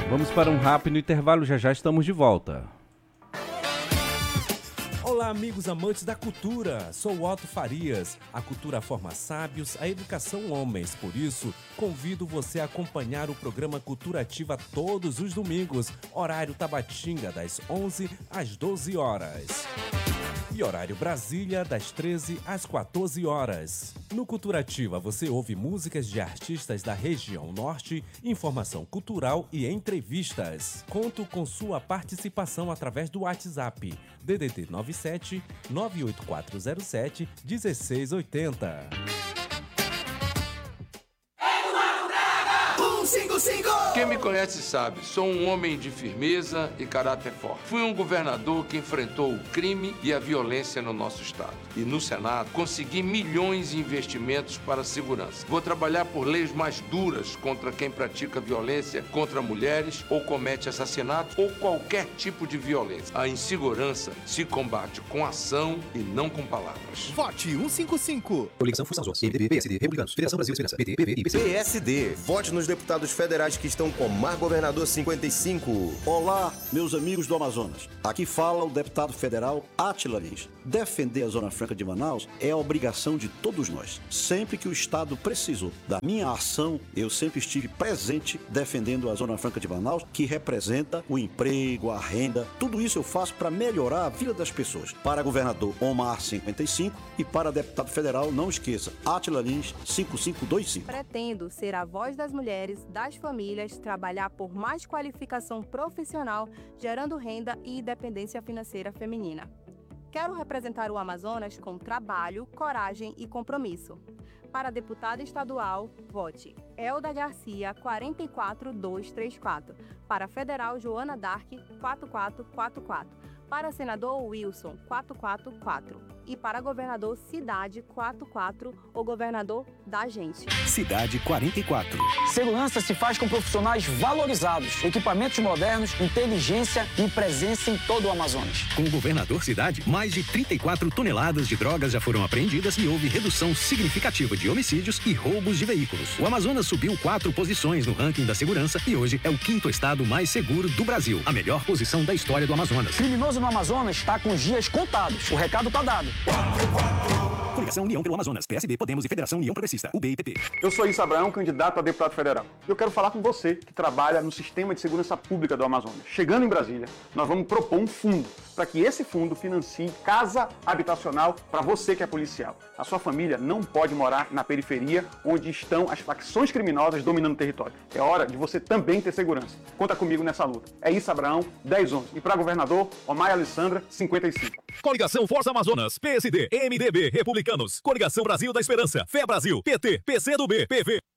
Vamos para um rápido intervalo, já já estamos de volta. Olá, amigos amantes da cultura, sou Otto Farias. A cultura forma sábios, a educação homens. Por isso, convido você a acompanhar o programa Cultura Ativa todos os domingos, horário Tabatinga, das 11 às 12 horas. E horário Brasília, das 13 às 14 horas. No Cultura Ativa você ouve músicas de artistas da região norte, informação cultural e entrevistas. Conto com sua participação através do WhatsApp DDD 97 98407 1680. Quem me conhece sabe, sou um homem de firmeza e caráter forte. Fui um governador que enfrentou o crime e a violência no nosso estado. E no Senado, consegui milhões em investimentos para a segurança. Vou trabalhar por leis mais duras contra quem pratica violência contra mulheres ou comete assassinato ou qualquer tipo de violência. A insegurança se combate com ação e não com palavras. Vote 155. Coligação Forças Novas. MDB, PSD, Republicanos, Federação Brasil Esperança, PT, PV e PC. PSD. Vote nos deputados federais que estão com Mar Governador 55. Olá, meus amigos do Amazonas. Aqui fala o deputado federal Átila Lins. Defender a Zona Franca de Manaus é a obrigação de todos nós. Sempre que o Estado precisou da minha ação, eu sempre estive presente defendendo a Zona Franca de Manaus, que representa o emprego, a renda. Tudo isso eu faço para melhorar a vida das pessoas. Para governador Omar 55 e para deputado federal, não esqueça, Átila Lins 5525. Pretendo ser a voz das mulheres, das famílias, trabalhar por mais qualificação profissional, gerando renda e independência financeira feminina. Quero representar o Amazonas com trabalho, coragem e compromisso. Para deputada estadual, vote Elda Garcia 44234. Para federal, Joana Dark 4444. Para senador, Wilson 444. E para governador, Cidade 44, o governador da gente. Cidade 44. Segurança se faz com profissionais valorizados, equipamentos modernos, inteligência e presença em todo o Amazonas. Com o governador Cidade, mais de 34 toneladas de drogas já foram apreendidas e houve redução significativa de homicídios e roubos de veículos. O Amazonas subiu 4 posições no ranking da segurança e hoje é o 5º estado mais seguro do Brasil. A melhor posição da história do Amazonas. Criminoso no Amazonas está com os dias contados. O recado tá dado. Coligação União pelo Amazonas, PSD, Podemos e Federação União Progressista, UB e PP. Eu sou Issa Abraão, candidato a deputado federal. Eu quero falar com você que trabalha no Sistema de Segurança Pública do Amazonas. Chegando em Brasília, nós vamos propor um fundo para que esse fundo financie casa habitacional para você que é policial. A sua família não pode morar na periferia, onde estão as facções criminosas dominando o território. É hora de você também ter segurança. Conta comigo nessa luta. É Issa Abraão, 1011. E para governador, Omar Alessandra, 55. Coligação Força Amazonas, PSD, MDB, Republicanos, Coligação Brasil da Esperança, Fé Brasil, PT, PCdoB, PV.